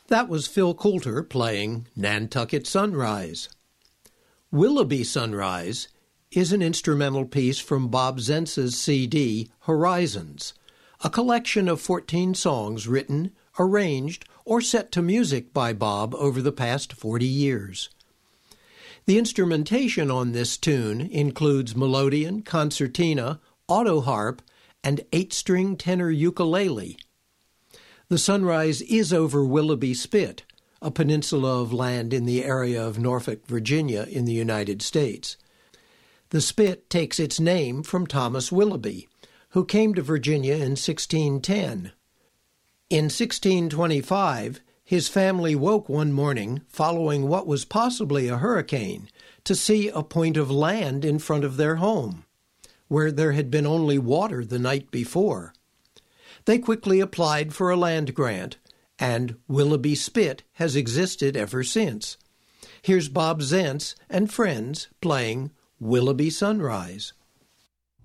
That was Phil Coulter playing Nantucket Sunrise. Willoughby Sunrise is an instrumental piece from Bob Zentz's CD Horizons, a collection of 14 songs written, arranged, or set to music by Bob over the past 40 years. The instrumentation on this tune includes melodeon, concertina, auto harp, and 8-string tenor ukulele. The sunrise is over Willoughby Spit, a peninsula of land in the area of Norfolk, Virginia, in the United States. The Spit takes its name from Thomas Willoughby, who came to Virginia in 1610. In 1625, his family woke one morning following what was possibly a hurricane to see a point of land in front of their home, where there had been only water the night before. They quickly applied for a land grant, and Willoughby Spit has existed ever since. Here's Bob Zentz and friends playing Willoughby Sunrise.